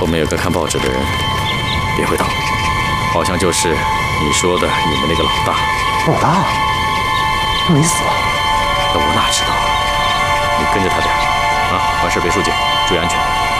后面有个看报纸的人，别回头，好像就是你说的你们那个老大。 老大没死吧？ 那我哪知道啊？你跟着他点啊，完事别输紧，注意安全。